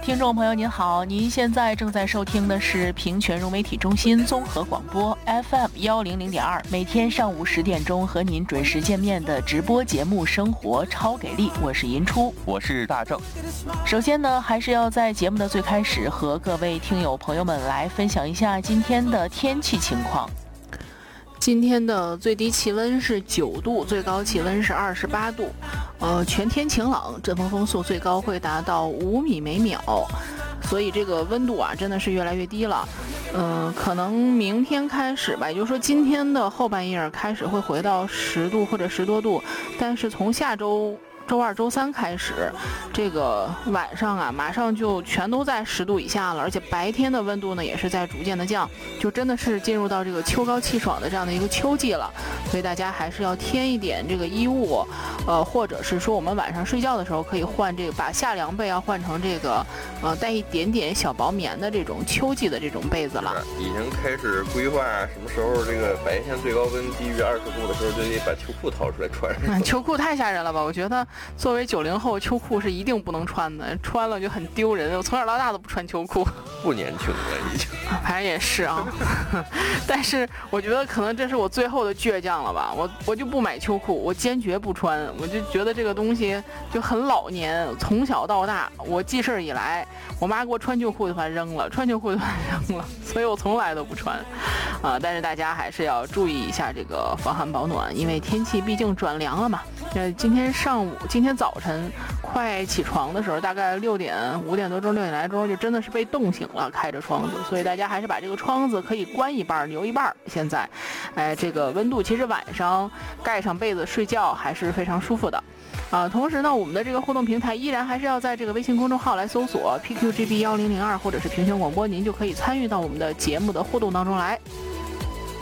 听众朋友您好，您现在正在收听的是平泉融媒体中心综合广播 FM100.2，每天上午10点钟和您准时见面的直播节目《生活超给力》，我是银初， 我是大正。 首先呢，还是要在节目的最开始和各位听友朋友们来分享一下今天的天气情况。今天的最低气温是9度，最高气温是28度，全天晴朗，阵风速最高会达到5米每秒，所以这个温度啊真的是越来越低了。可能明天开始吧，也就是说今天的后半夜开始会回到10度或者10多度，但是从下周2、周3开始，这个晚上啊，马上就全都在10度以下了，而且白天的温度呢也是在逐渐的降，就真的是进入到这个秋高气爽的这样的一个秋季了。所以大家还是要添一点这个衣物，或者是说我们晚上睡觉的时候可以换这个，把下凉被要换成这个，带一点点小薄棉的这种秋季的这种被子了。 已经开始规划什么时候这个白天最高温低于20度的时候，就得把秋裤掏出来穿。 秋裤太吓人了吧？我觉得作为90后，秋裤是一定不能穿的，穿了就很丢人。我从小到大都不穿秋裤， 不年轻了已经。 反正也是啊，但是我觉得可能这是我最后的倔强了吧。我就不买秋裤，我坚决不穿。我就觉得这个东西就很老年，从小到大，我记事儿以来，我妈给我穿秋裤就把它扔了，穿秋裤就把它扔了，所以我从来都不穿。但是大家还是要注意一下这个防寒保暖，因为天气毕竟转凉了嘛。今天早晨快起床的时候，大概5点多钟、6点来钟，就真的是被冻醒了，开着窗子，所以大家还是把这个窗子可以关一半留一半。现在，这个温度其实晚上盖上被子睡觉还是非常舒服的。同时呢，我们的这个互动平台依然还是要在这个微信公众号来搜索 PQGB1002或者是平泉广播，您就可以参与到我们的节目的互动当中来。